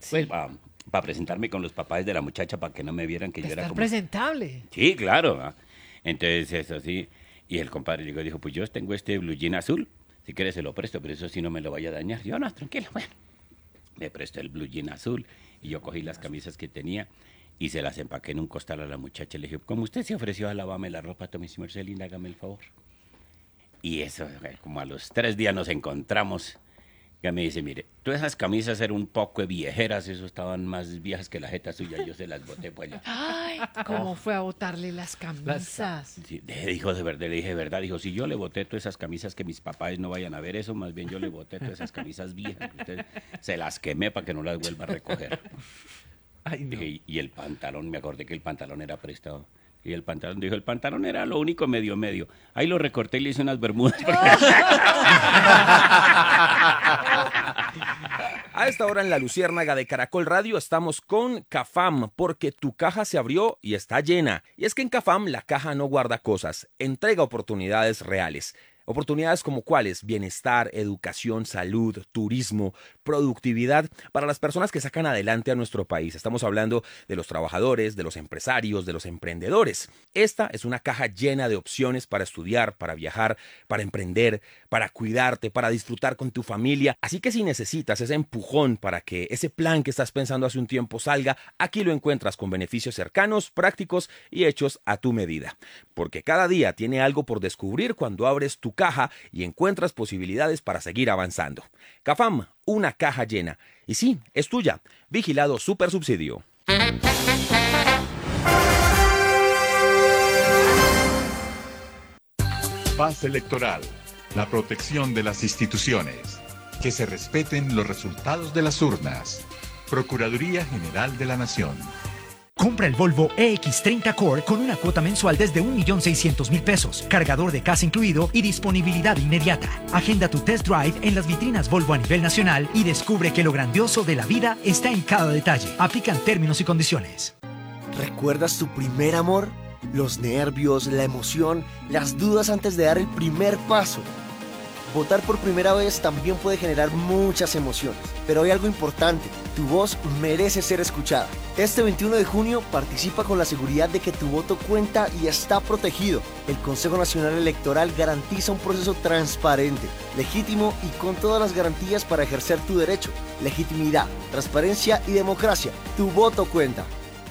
pues Sí. para presentarme con los papás de la muchacha para que no me vieran que yo era Estar como... presentable. Sí, claro. Entonces, eso sí. Y el compadre llegó y dijo, pues yo tengo este blue jean azul. Si quieres se lo presto, pero eso sí no me lo vaya a dañar. Yo, no, tranquilo, bueno. Me prestó el blue jean azul y yo cogí las camisas que tenía y se las empaqué en un costal a la muchacha. Le dije, como usted se ofreció a lavarme la ropa, tome si merced linda, hágame el favor. Y eso, como a los 3 días nos encontramos. Ya me dice, mire, todas esas camisas eran un poco viejeras, eso estaban más viejas que la jeta suya, yo se las boté pues allá. Ay, ¿cómo fue a botarle las camisas? Sí, dijo de verdad, le dije, verdad, dijo, si yo le boté todas esas camisas que mis papás no vayan a ver eso, más bien yo le boté todas esas camisas viejas, usted, se las quemé para que no las vuelva a recoger. Ay, no. Dije, y el pantalón, me acordé que el pantalón era prestado. Y el pantalón, dijo, el pantalón era lo único medio. Ahí lo recorté y le hice unas bermudas. A esta hora en la Luciérnaga de Caracol Radio estamos con Cafam, porque tu caja se abrió y está llena. Y es que en Cafam la caja no guarda cosas, entrega oportunidades reales. Oportunidades como cuáles: bienestar, educación, salud, turismo, productividad para las personas que sacan adelante a nuestro país. Estamos hablando de los trabajadores, de los empresarios, de los emprendedores. Esta es una caja llena de opciones para estudiar, para viajar, para emprender, para cuidarte, para disfrutar con tu familia. Así que si necesitas ese empujón para que ese plan que estás pensando hace un tiempo salga, aquí lo encuentras con beneficios cercanos, prácticos y hechos a tu medida. Porque cada día tiene algo por descubrir cuando abres tu caja y encuentras posibilidades para seguir avanzando. Cafam, una caja llena. Y sí, es tuya. Vigilado Supersubsidio. Paz electoral. La protección de las instituciones. Que se respeten los resultados de las urnas. Procuraduría General de la Nación. Compra el Volvo EX30 Core con una cuota mensual desde 1.600.000 pesos, cargador de casa incluido y disponibilidad inmediata. Agenda tu test drive en las vitrinas Volvo a nivel nacional y descubre que lo grandioso de la vida está en cada detalle. Aplican términos y condiciones. ¿Recuerdas tu primer amor? Los nervios, la emoción, las dudas antes de dar el primer paso. Votar por primera vez también puede generar muchas emociones, pero hay algo importante: tu voz merece ser escuchada. Este 21 de junio participa con la seguridad de que tu voto cuenta y está protegido. El Consejo Nacional Electoral garantiza un proceso transparente, legítimo y con todas las garantías para ejercer tu derecho. Legitimidad, transparencia y democracia. Tu voto cuenta.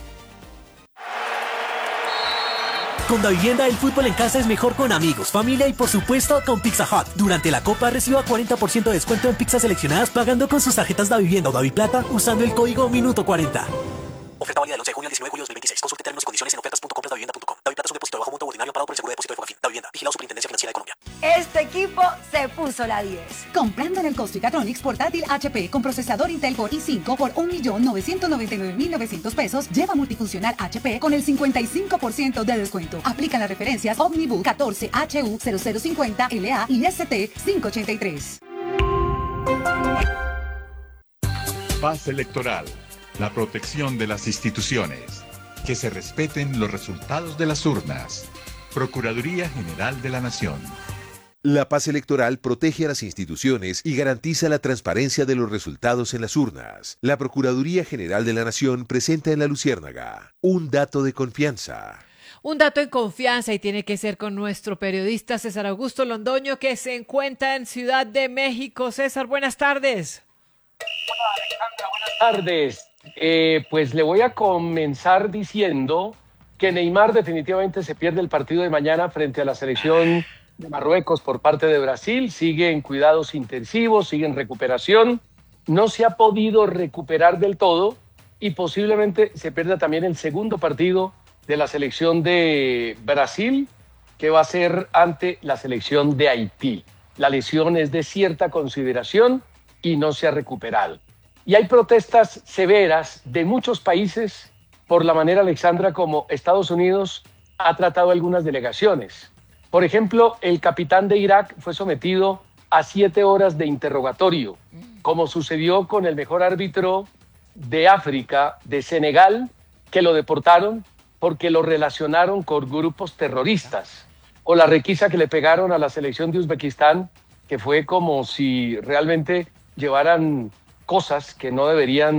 Con Davivienda, el fútbol en casa es mejor con amigos, familia y por supuesto con Pizza Hut. Durante la Copa reciba 40% de descuento en pizzas seleccionadas pagando con sus tarjetas Davivienda o Daviplata usando el código Minuto40. Oferta válida del 11 de junio al 19 de julio de 2026. Consulte términos y condiciones en ofertas.compras.davivienda.com. Daviplata es un depósito de bajo monto ordinario pagado por el Seguro de Depósito de Fogafín. Davivienda. Vigilado Superintendencia Financiera de Colombia. Este equipo se puso la 10. Comprando en el Costricatronics portátil HP con procesador Intel Core i5 por 1.999.900 pesos, lleva multifuncional HP con el 55% de descuento. Aplica las referencias Omnibook 14HU0050 LA y ST583. Paz electoral. La protección de las instituciones. Que se respeten los resultados de las urnas. Procuraduría General de la Nación. La paz electoral protege a las instituciones y garantiza la transparencia de los resultados en las urnas. La Procuraduría General de la Nación presenta en La Luciérnaga un dato de confianza. Un dato en confianza y tiene que ser con nuestro periodista César Augusto Londoño, que se encuentra en Ciudad de México. César, buenas tardes. Buenas tardes. Pues le voy a comenzar diciendo que Neymar definitivamente se pierde el partido de mañana frente a la selección de Marruecos por parte de Brasil. Sigue en cuidados intensivos, sigue en recuperación. No se ha podido recuperar del todo y posiblemente se pierda también el segundo partido de la selección de Brasil, que va a ser ante la selección de Haití. La lesión es de cierta consideración y no se ha recuperado. Y hay protestas severas de muchos países por la manera, Alexandra, como Estados Unidos ha tratado a algunas delegaciones. Por ejemplo, el capitán de Irak fue sometido a 7 horas de interrogatorio, como sucedió con el mejor árbitro de África, de Senegal, que lo deportaron porque lo relacionaron con grupos terroristas. O la requisa que le pegaron a la selección de Uzbekistán, que fue como si realmente llevaran cosas que no deberían